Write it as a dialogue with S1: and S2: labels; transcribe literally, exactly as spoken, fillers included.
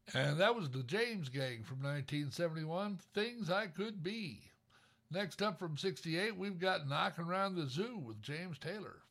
S1: And that was the James Gang from nineteen seventy-one, Things I Could Be. Next up from sixty-eight, we've got Knockin' Around the Zoo with James Taylor.